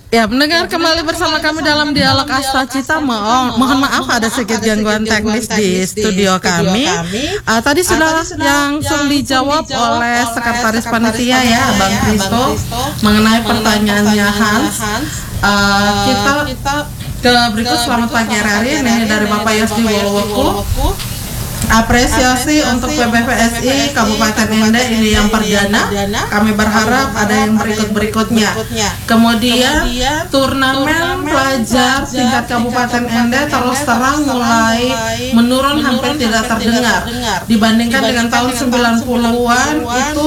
Ya, pendengar kembali bersama kami dalam dialog Asta Cita. Mohon maaf ada sedikit gangguan teknis di studio kami. Tadi sudah langsung dijawab oleh Sekretaris Panitia ya, Bang Kristo, mengenai pertanyaannya Hans. Kita ke berikut. Selamat pagi hari ini dari Bapak Yosdi Wolowoku. Apresiasi untuk PBVSI Kabupaten Ende ini yang perdana. Kami berharap ada yang berikut-berikutnya. Kemudian turnamen pelajar tingkat Kabupaten Ende terus terang mulai menurun, hampir tidak terdengar. Dibandingkan dengan tahun 90-an itu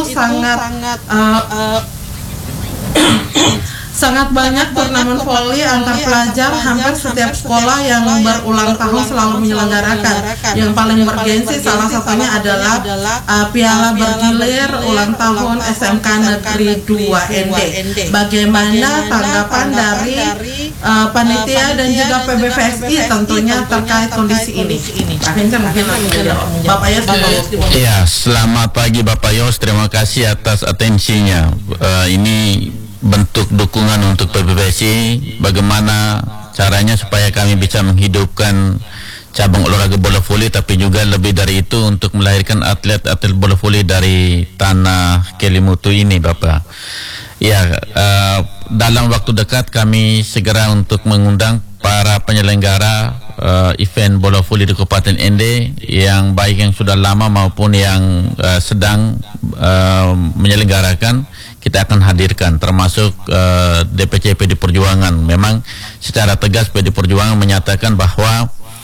sangat banyak turnamen voli antar pelajar. Hampir setiap sekolah yang berulang tahun selalu menyelenggarakan. Yang paling bergensi salah satunya adalah Piala Bergilir ulang tahun SMK Negeri 2 ND. Bagaimana tanggapan dari panitia dan juga PBVSI tentunya terkait kondisi ini? Bapak Yos. Ya, selamat pagi Bapak Yos. Terima kasih atas atensinya. Ini bentuk dukungan untuk PBVSI, bagaimana caranya supaya kami bisa menghidupkan cabang olahraga bola voli, tapi juga lebih dari itu untuk melahirkan atlet-atlet bola voli dari tanah Kelimutu ini, Bapak. Ya, dalam waktu dekat kami segera untuk mengundang para penyelenggara event bola voli di Kabupaten Ende, yang baik yang sudah lama maupun yang sedang menyelenggarakan. Kita akan hadirkan, termasuk DPC PD Perjuangan. Memang secara tegas PD Perjuangan menyatakan bahwa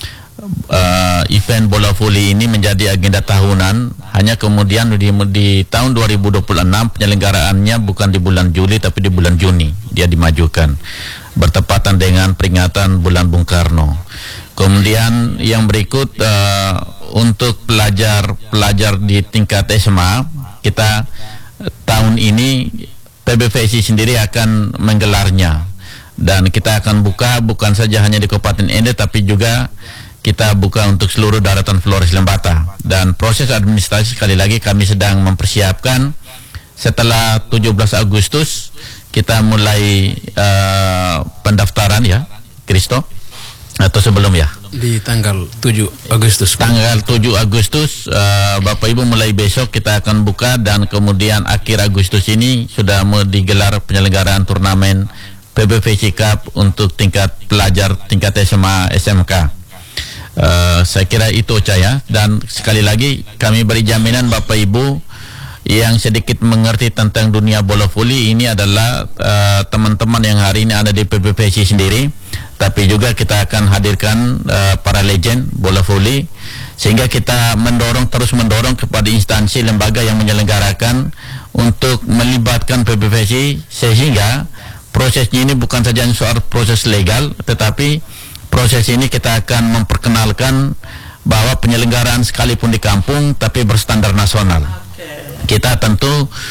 event bola voli ini menjadi agenda tahunan. Hanya kemudian di tahun 2026 penyelenggaraannya bukan di bulan Juli tapi di bulan Juni. Dia dimajukan bertepatan dengan peringatan bulan Bung Karno. Kemudian yang berikut untuk pelajar di tingkat SMA, kita tahun ini PBVSI sendiri akan menggelarnya, dan kita akan buka bukan saja hanya di Kabupaten Ende tapi juga kita buka untuk seluruh daratan Flores Lembata. Dan proses administrasi sekali lagi kami sedang mempersiapkan. Setelah 17 Agustus kita mulai pendaftaran ya, Kristo, atau sebelum ya? Di tanggal 7 Agustus. Tanggal 7 Agustus, Bapak Ibu, mulai besok kita akan buka, dan kemudian akhir Agustus ini sudah mau digelar penyelenggaraan turnamen PBVSI Cup untuk tingkat pelajar tingkat SMA SMK. Saya kira itu saya, dan sekali lagi kami beri jaminan Bapak Ibu yang sedikit mengerti tentang dunia bola voli ini adalah teman-teman yang hari ini ada di PBVSI sendiri, tapi juga kita akan hadirkan para legend bola voli, sehingga kita terus mendorong kepada instansi lembaga yang menyelenggarakan untuk melibatkan PBVSI, sehingga prosesnya ini bukan saja soal proses legal, tetapi proses ini kita akan memperkenalkan bahwa penyelenggaraan sekalipun di kampung tapi berstandar nasional. Kita tentu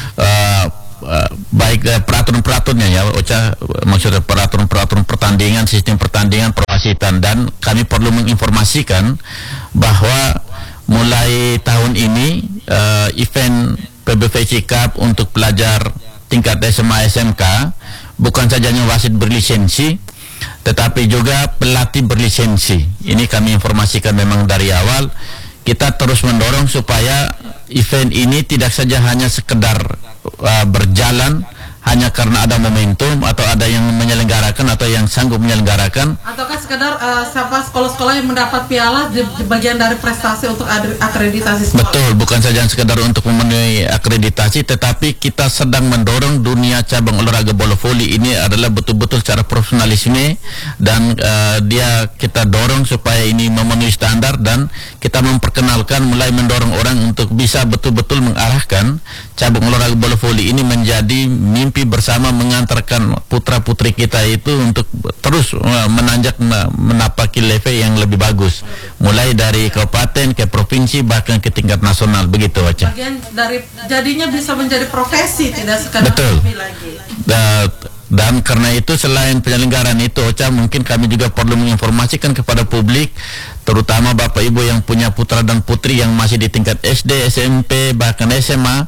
baik peraturan-peraturannya ya, maksudnya peraturan-peraturan pertandingan, sistem pertandingan, perwasitan, dan kami perlu menginformasikan bahwa mulai tahun ini event PBVSI Cup untuk pelajar tingkat SMA SMK bukan saja wasit berlisensi, tetapi juga pelatih berlisensi. Ini kami informasikan memang dari awal. Kita terus mendorong supaya event ini tidak saja hanya sekedar berjalan hanya karena ada momentum atau ada yang menyelenggarakan atau yang sanggup menyelenggarakan, ataukah sekedar sekolah-sekolah yang mendapat piala di bagian dari prestasi untuk akreditasi sekolah. Betul, bukan saja sekedar untuk memenuhi akreditasi, tetapi kita sedang mendorong dunia cabang olahraga bola voli ini adalah betul-betul secara profesionalisme, dan kita dorong supaya ini memenuhi standar, dan kita memperkenalkan, mulai mendorong orang untuk bisa betul-betul mengarahkan cabang olahraga bola voli ini menjadi mimpi bersama, mengantarkan putra-putri kita itu untuk terus menanjak menapaki level yang lebih bagus, mulai dari kabupaten ke provinsi bahkan ke tingkat nasional, begitu aja. Bagian dari jadinya bisa menjadi profesi, tidak sekadar hobi lagi. Dan karena itu selain penyelenggaraan itu, Ocha, mungkin kami juga perlu menginformasikan kepada publik, terutama Bapak Ibu yang punya putra dan putri yang masih di tingkat SD, SMP, bahkan SMA,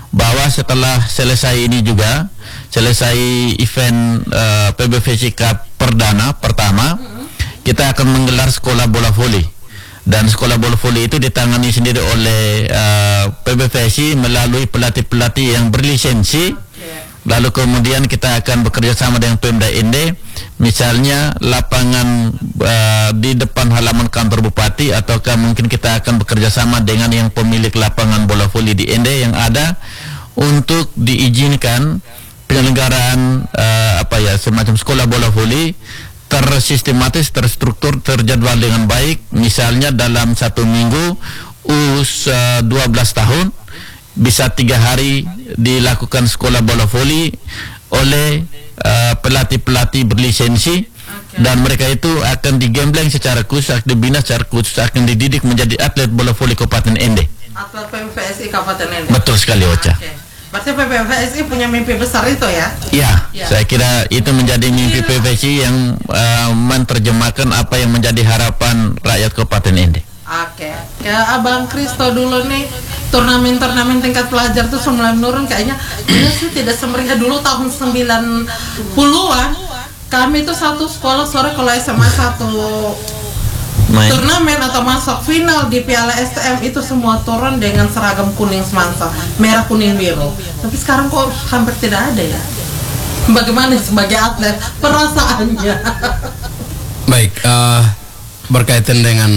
bahwa setelah selesai ini juga, selesai event PBVC Cup perdana pertama, kita akan menggelar sekolah bola voli. Dan sekolah bola voli itu ditangani sendiri oleh PBVC melalui pelatih-pelatih yang berlisensi. Lalu kemudian kita akan bekerja sama dengan Pemda Ende, misalnya lapangan di depan halaman kantor bupati, ataukah mungkin kita akan bekerja sama dengan yang pemilik lapangan bola voli di Ende yang ada, untuk diizinkan penyelenggaraan semacam sekolah bola voli tersistematis, terstruktur, terjadwal dengan baik. Misalnya dalam 1 minggu U12 tahun bisa 3 hari dilakukan sekolah bola voli oleh pelatih-pelatih berlisensi, dan mereka itu akan digembleng secara khusus, dibina secara khusus, akan dididik menjadi atlet bola voli Kabupaten Ende. Atlet PBVSI Kabupaten Ende. Betul sekali, Ocha. Berarti PBVSI punya mimpi besar itu ya? Ya, saya kira itu menjadi mimpi PBVSI yang menerjemahkan apa yang menjadi harapan rakyat Kabupaten Ende. Oke, ya Abang Kristo dulu nih, turnamen-turnamen tingkat pelajar tuh mulai menurun kayaknya. Ini sih tidak semeriah dulu tahun 90-an. Kami tuh satu sekolah sore kalau SMA satu turnamen atau masuk final di Piala STM itu semua turun dengan seragam kuning semansa, merah kuning biru. Tapi sekarang kok hampir tidak ada ya. Bagaimana sebagai atlet perasaannya? Baik, berkaitan dengan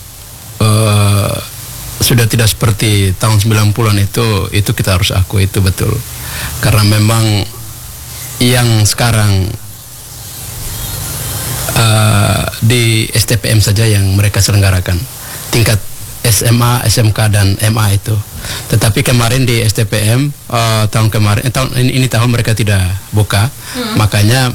sudah tidak seperti tahun 90-an itu kita harus akui, itu betul. Karena memang yang sekarang di STPM saja yang mereka selenggarakan tingkat SMA, SMK dan MA itu. Tetapi kemarin di STPM tahun tahun mereka tidak buka, makanya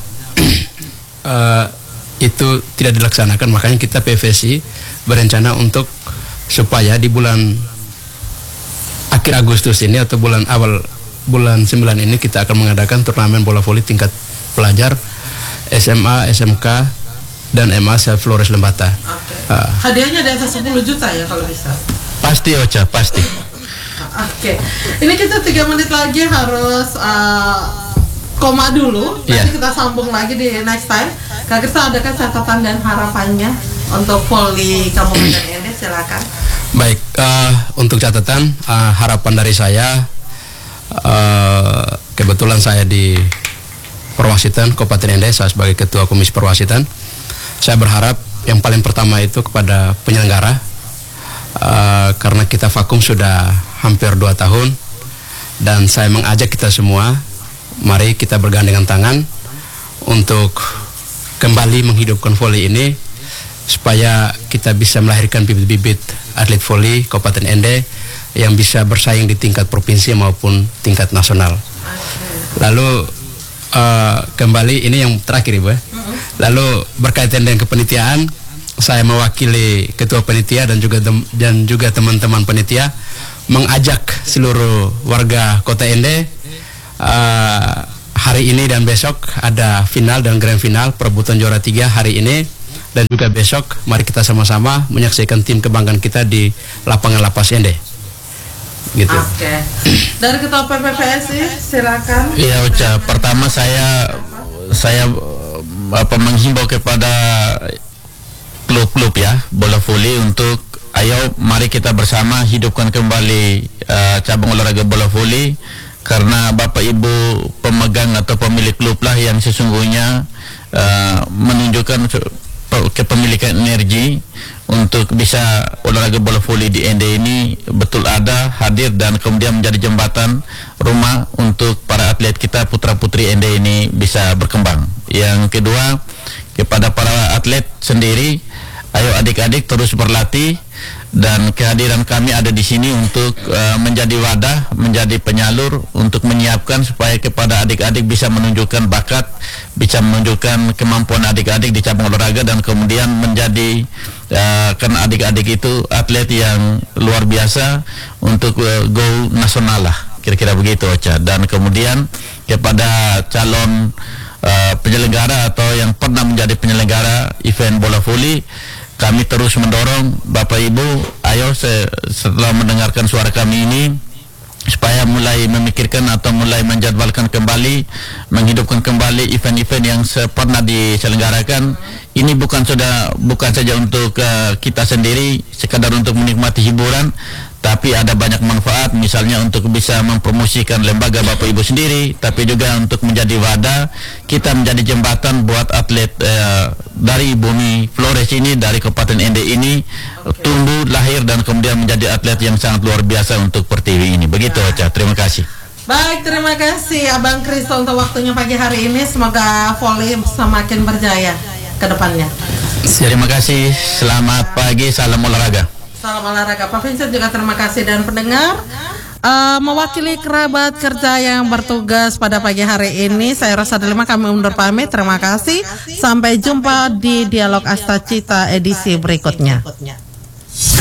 itu tidak dilaksanakan. Makanya kita PVSI berencana untuk supaya di bulan akhir Agustus ini atau awal bulan 9 ini kita akan mengadakan turnamen bola voli tingkat pelajar SMA, SMK dan MA Flores Lembata. Hadiahnya di atas 10 juta ya kalau bisa. Pasti, Ocha, pasti. Oke. Ini kita 3 menit lagi harus koma dulu. Nanti kita sambung lagi di next time. Kak Krista, adakah catatan dan harapannya untuk voli Kabupaten Ende? Silakan. Baik, untuk catatan, harapan dari saya, kebetulan saya di Perwasitan Kabupaten Ende, saya sebagai Ketua Komisi Perwasitan. Saya berharap yang paling pertama itu kepada penyelenggara, karena kita vakum sudah hampir 2 tahun, dan saya mengajak kita semua, mari kita bergandengan tangan untuk kembali menghidupkan voli ini, supaya kita bisa melahirkan bibit-bibit atlet voli Kabupaten Ende yang bisa bersaing di tingkat provinsi maupun tingkat nasional. Lalu kembali ini yang terakhir, Ibu. Lalu berkaitan dengan kepanitiaan, saya mewakili ketua panitia dan juga teman-teman panitia mengajak seluruh warga Kota Ende, hari ini dan besok ada final dan grand final perebutan juara 3 hari ini, dan juga besok mari kita sama-sama menyaksikan tim kebanggaan kita di lapangan Lapas Ende. Gitu. Oke. Dari Ketua PPVSI silakan. Iya, Ocha. Pertama saya menghimbau kepada klub-klub ya bola voli untuk ayo mari kita bersama hidupkan kembali cabang olahraga bola voli, karena Bapak Ibu pemegang atau pemilik klub lah yang sesungguhnya menunjukkan kepemilikan energi untuk bisa olahraga bola voli di Ende ini betul ada, hadir, dan kemudian menjadi jembatan rumah untuk para atlet kita, putra-putri Ende ini bisa berkembang. Yang kedua, kepada para atlet sendiri, ayo adik-adik terus berlatih, dan kehadiran kami ada di sini untuk menjadi wadah, menjadi penyalur untuk menyiapkan supaya kepada adik-adik bisa menunjukkan bakat, bisa menunjukkan kemampuan adik-adik di cabang olahraga, dan kemudian menjadi karena adik-adik itu atlet yang luar biasa untuk go nasional lah, kira-kira begitu, Ocha. Dan kemudian kepada calon penyelenggara atau yang pernah menjadi penyelenggara event bola voli, kami terus mendorong Bapak Ibu, ayo setelah mendengarkan suara kami ini, supaya mulai memikirkan atau mulai menjadwalkan kembali, menghidupkan kembali event-event yang pernah diselenggarakan. Ini bukan saja untuk kita sendiri, sekadar untuk menikmati hiburan, tapi ada banyak manfaat, misalnya untuk bisa mempromosikan lembaga Bapak Ibu sendiri, tapi juga untuk menjadi wadah, kita menjadi jembatan buat atlet dari bumi Flores ini, dari Kabupaten Ende ini, tumbuh, lahir, dan kemudian menjadi atlet yang sangat luar biasa untuk Pertiwi ini. Begitu, Ocha. Terima kasih. Baik, terima kasih Abang Kristo untuk waktunya pagi hari ini. Semoga voli semakin berjaya ke depannya. Terima kasih. Selamat pagi. Salam olahraga. Salam olahraga. Pak Vincent juga terima kasih, dan pendengar, mewakili kerabat kerja yang bertugas pada pagi hari ini, saya Rosa Delima, kami undur pamit. Terima kasih. Sampai jumpa di Dialog Asta Cita edisi berikutnya.